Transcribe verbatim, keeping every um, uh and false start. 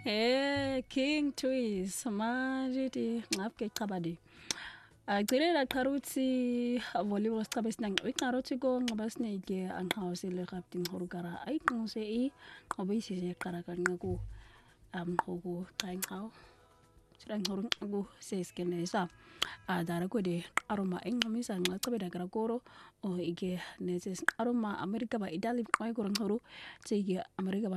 He King Twist manje di ngapke chabadi. Agcile la qaruthi volleyball sichabe sinang iqaruthi ko ngoba sineke anqawusile qabding horukara ayiqinuse i ngoba isise qara kanqaku amqoku qanqaw sirang horunqaku seskenesa adara ko de aroma enqamisa nqacabeda karakoro o ike neses aroma America ba idali qay ko horu tsige America